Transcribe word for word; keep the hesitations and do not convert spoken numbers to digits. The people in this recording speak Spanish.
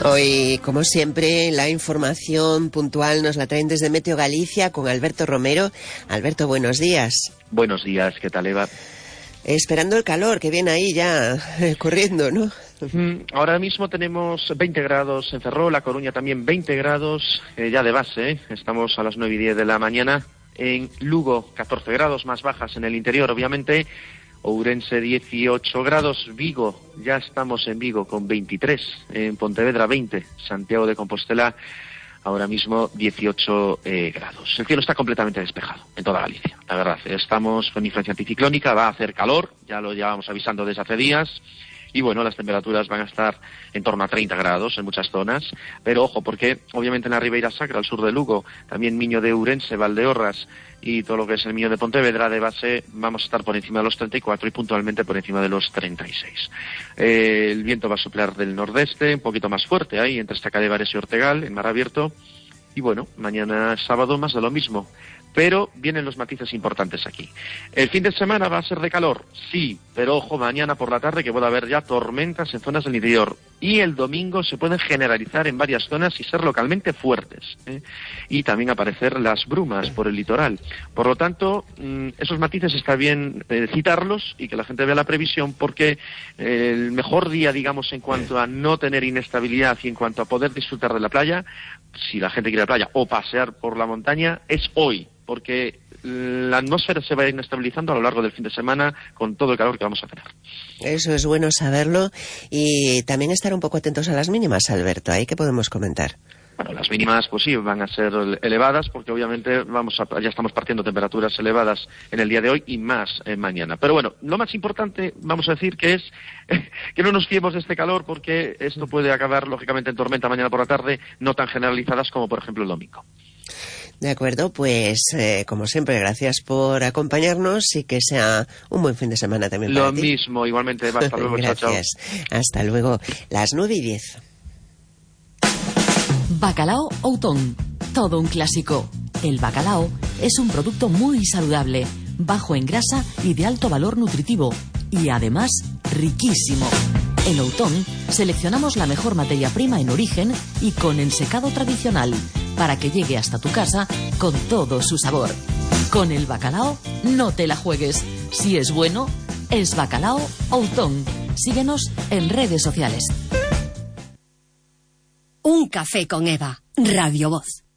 Hoy, como siempre, la información puntual nos la traen desde Meteo Galicia con Alberto Romero. Alberto, buenos días. Buenos días, ¿qué tal, Eva? Esperando el calor, que viene ahí ya eh, corriendo, ¿no? Ahora mismo tenemos veinte grados en Ferrol, La Coruña también veinte grados, eh, ya de base, ¿eh? Estamos a las nueve y diez de la mañana. En Lugo, catorce grados, más bajas en el interior, obviamente. Ourense, dieciocho grados. Vigo, ya estamos en Vigo con veintitrés. En Pontevedra, veinte. Santiago de Compostela, ahora mismo dieciocho eh, grados. El cielo está completamente despejado en toda Galicia, la verdad. Estamos con influencia anticiclónica, va a hacer calor, ya lo llevábamos avisando desde hace días. Y bueno, las temperaturas van a estar en torno a treinta grados en muchas zonas, pero ojo, porque obviamente en la Ribeira Sacra, al sur de Lugo, también Miño de Ourense, Valdeorras y todo lo que es el Miño de Pontevedra, de base vamos a estar por encima de los treinta y cuatro y puntualmente por encima de los treinta y seis. Eh, el viento va a soplar del nordeste, un poquito más fuerte ahí, entre Estacadevares y Ortegal, en mar abierto. Y bueno, mañana sábado más de lo mismo. Pero vienen los matices importantes aquí. El fin de semana va a ser de calor, sí, pero ojo, mañana por la tarde que puede haber ya tormentas en zonas del interior. Y el domingo se pueden generalizar en varias zonas y ser localmente fuertes, ¿eh? Y también aparecer las brumas por el litoral. Por lo tanto, mmm, esos matices está bien eh, citarlos y que la gente vea la previsión, porque eh, el mejor día, digamos, en cuanto a no tener inestabilidad y en cuanto a poder disfrutar de la playa, si la gente quiere la playa o pasear por la montaña, es hoy, porque la atmósfera se va a ir inestabilizando a lo largo del fin de semana con todo el calor que vamos a tener. Eso es bueno saberlo, y también estar un poco atentos a las mínimas, Alberto. ¿Ahí qué podemos comentar? Bueno, las mínimas, pues sí, van a ser elevadas, porque obviamente vamos a, ya estamos partiendo temperaturas elevadas en el día de hoy y más eh, mañana. Pero bueno, lo más importante, vamos a decir, que es eh, que no nos fiemos de este calor, porque esto puede acabar, lógicamente, en tormenta mañana por la tarde, no tan generalizadas como, por ejemplo, el domingo. De acuerdo, pues eh, como siempre, gracias por acompañarnos y que sea un buen fin de semana también para Lo ti. mismo, igualmente, hasta luego. Gracias, chao, chao. Hasta luego, las nueve y diez. Bacalao Outón, todo un clásico. El bacalao es un producto muy saludable, bajo en grasa y de alto valor nutritivo, y además riquísimo. En Outón seleccionamos la mejor materia prima en origen y con ensecado tradicional, para que llegue hasta tu casa con todo su sabor. Con el bacalao no te la juegues. Si es bueno, es Bacalao Outón. Síguenos en redes sociales. Un café con Eva, Radio Voz.